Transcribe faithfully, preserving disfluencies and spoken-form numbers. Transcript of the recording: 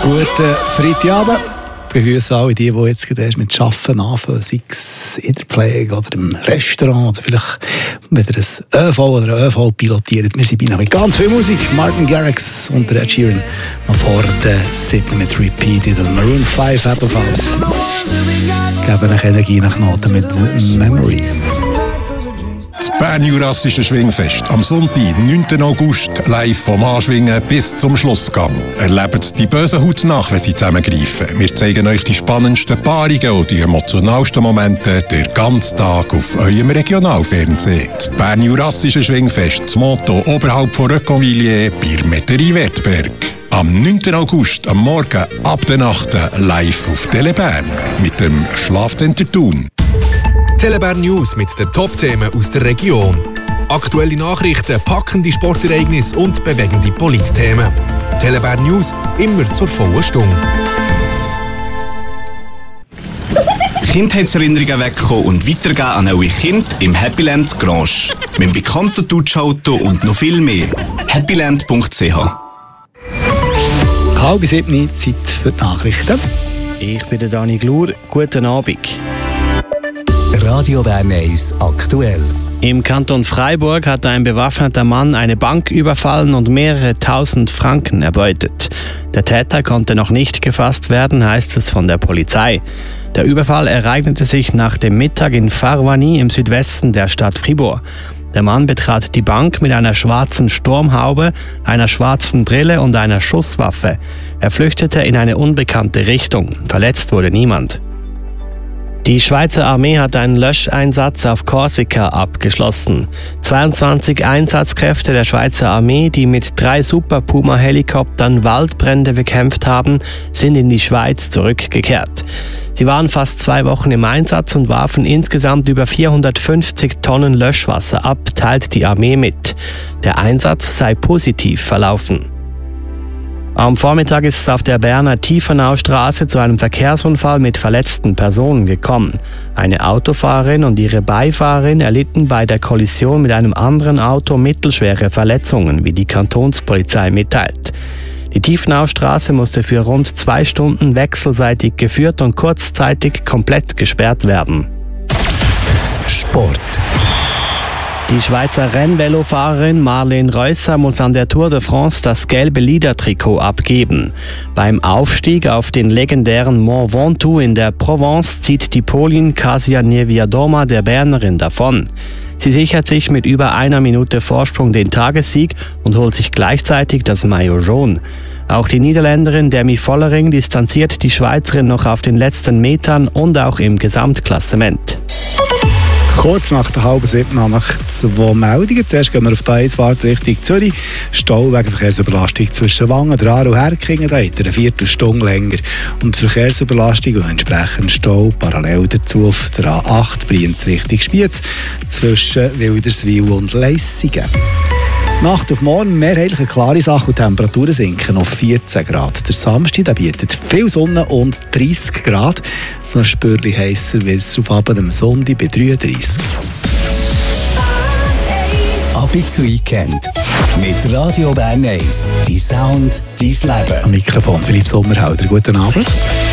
Guten Freitagabend. Ich begrüße alle die, die jetzt erst mit Arbeiten anfangen, sei es in der Pflege oder im Restaurant oder vielleicht wieder ein ÖV oder ein ÖV pilotieren. Wir sind bei mit ganz viel Musik. Martin Garrix und Ed Sheeran. Noch vor der siebten mit Repeated und Maroon fünf ebenfalls. Geben euch Energie nach Noten mit Memories. Das Bern-Jurassische Schwingfest am Sonntag, neunten August, live vom Anschwingen bis zum Schlussgang. Erlebt die bösen Haut nach, wenn sie zusammengreifen. Wir zeigen euch die spannendsten Paarungen und die emotionalsten Momente den ganzen Tag auf eurem Regionalfernsehen. Das Bern-Jurassische Schwingfest, das Motto oberhalb von Röcconvilliers, bei Metterie Wertberg. Am neunten August, am Morgen, ab der Nacht, live auf Telebern mit dem Schlafcenter Thun. Telebern News mit den Top-Themen aus der Region. Aktuelle Nachrichten, packende Sportereignisse und bewegende Politthemen. Telebern News immer zur vollen Stunde. Kindheitserinnerungen wegkommen und weitergeben an eure Kinder im Happyland Grange. Mit dem bekannten Dutschauto und noch viel mehr. happyland punkt c h. Halb sieben, Zeit für die Nachrichten. Ich bin der Dani Glur. Guten Abend. Radio Bern eins aktuell. Im Kanton Freiburg hat ein bewaffneter Mann eine Bank überfallen und mehrere tausend Franken erbeutet. Der Täter konnte noch nicht gefasst werden, heißt es von der Polizei. Der Überfall ereignete sich nach dem Mittag in Farvany im Südwesten der Stadt Fribourg. Der Mann betrat die Bank mit einer schwarzen Sturmhaube, einer schwarzen Brille und einer Schusswaffe. Er flüchtete in eine unbekannte Richtung. Verletzt wurde niemand. Die Schweizer Armee hat einen Löscheinsatz auf Korsika abgeschlossen. zweiundzwanzig Einsatzkräfte der Schweizer Armee, die mit drei Super Puma-Helikoptern Waldbrände bekämpft haben, sind in die Schweiz zurückgekehrt. Sie waren fast zwei Wochen im Einsatz und warfen insgesamt über vierhundertfünfzig Tonnen Löschwasser ab, teilt die Armee mit. Der Einsatz sei positiv verlaufen. Am Vormittag ist es auf der Berner Tiefenaustraße zu einem Verkehrsunfall mit verletzten Personen gekommen. Eine Autofahrerin und ihre Beifahrerin erlitten bei der Kollision mit einem anderen Auto mittelschwere Verletzungen, wie die Kantonspolizei mitteilt. Die Tiefenaustraße musste für rund zwei Stunden wechselseitig geführt und kurzzeitig komplett gesperrt werden. Sport. Die Schweizer Rennvelofahrerin Marlene Reusser muss an der Tour de France das gelbe Leader-Trikot abgeben. Beim Aufstieg auf den legendären Mont Ventoux in der Provence zieht die Polin Kasia Niewiadoma der Bernerin davon. Sie sichert sich mit über einer Minute Vorsprung den Tagessieg und holt sich gleichzeitig das Maillot jaune. Auch die Niederländerin Demi Vollering distanziert die Schweizerin noch auf den letzten Metern und auch im Gesamtklassement. Kurz nach der halben sieben noch zwei Meldungen. Zuerst gehen wir auf die A eins Richtung Zürich. Stau wegen Verkehrsüberlastung zwischen Wangen, Aare und Herkingen. Da hat er eine Viertelstunde länger. Und Verkehrsüberlastung und entsprechend Stau parallel dazu auf der A acht Brienz Richtung Spiez zwischen Wilderswil und Leissigen. Nacht auf morgen mehrheitlich eine klare Sache und Temperaturen sinken auf vierzehn Grad. Der Samstag der bietet viel Sonne und dreissig Grad. So ein Spürchen heisser wird es auf Abend am Sonntag bei dreiunddreissig. Abends Weekend mit Radio Bern eins. Die Sound, dein Leben. Am Mikrofon Philipp Sommerhalder. Guten Abend.